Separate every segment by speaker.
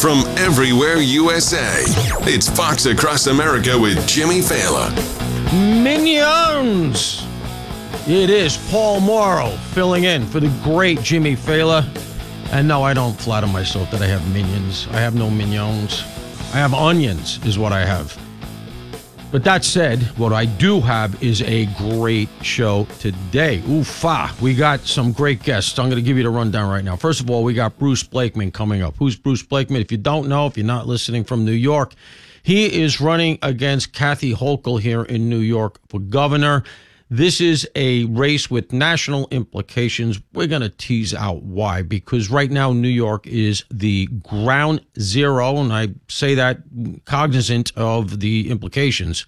Speaker 1: from everywhere USA. It's Fox Across America with Jimmy Failla.
Speaker 2: Minions! It is Paul Morrow filling in for the great Jimmy Failla. And no, I don't flatter myself that I have minions. I have no minions. I have onions is what I have. But that said, what I do have is a great show today. Oofa, we got some great guests. I'm going to give you the rundown right now. First of all, we got Bruce Blakeman coming up. Who's Bruce Blakeman? If you don't know, if you're not listening from New York, he is running against Kathy Hochul here in New York for governor. This is a race with national implications. We're going to tease out why, because right now New York is the ground zero, and I say that cognizant of the implications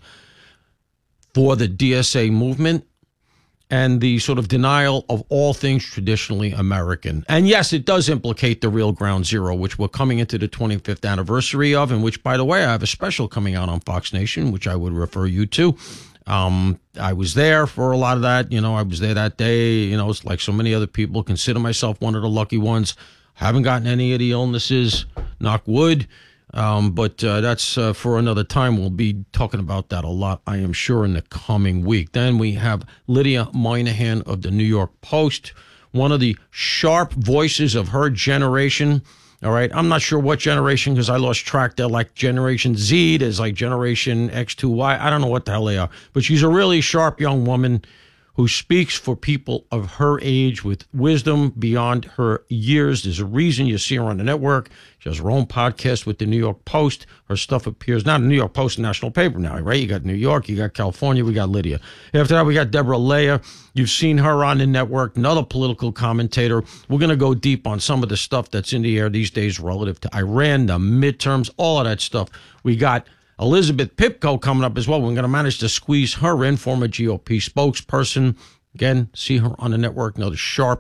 Speaker 2: for the DSA movement and the sort of denial of all things traditionally American. And yes, it does implicate the real ground zero, which we're coming into the 25th anniversary of, and which, by the way, I have a special coming out on Fox Nation, which I would refer you to. I was there for a lot of that. I was there that day. It's like so many other people. Consider myself one of the lucky ones. Haven't gotten any of the illnesses, knock wood. But that's for another time. We'll be talking about that a lot, I am sure, in the coming week. Then we have Lydia Moynihan of the New York Post, one of the sharp voices of her generation. All right. I'm not sure what generation, because I lost track. They're like Generation Z. There's like Generation X2Y. I don't know what the hell they are. But she's a really sharp young woman who speaks for people of her age with wisdom beyond her years. There's a reason you see her on the network. She has her own podcast with the New York Post. Her stuff appears now in the New York Post, national paper now, right? You got New York, you got California, we got Lydia. After that, we got Deborah Leah. You've seen her on the network, another political commentator. We're going to go deep on some of the stuff that's in the air these days relative to Iran, the midterms, all of that stuff. We got Elizabeth Pipko coming up as well. We're going to manage to squeeze her in, former GOP spokesperson. Again, see her on the network, another sharp